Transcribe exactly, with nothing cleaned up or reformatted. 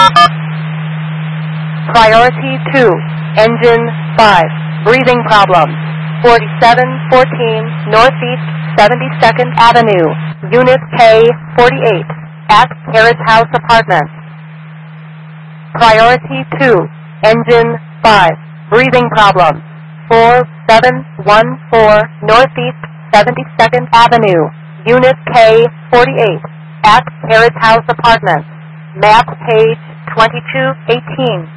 Priority two, engine five, breathing problems. forty-seven fourteen Northeast seventy-second Avenue, Unit K forty-eight, at Carriage House Apartments. Priority two, engine five, breathing problems. four seven one four Northeast seventy-second Avenue, Unit K forty-eight, at Carriage House Apartments. Map page twenty-two eighteen.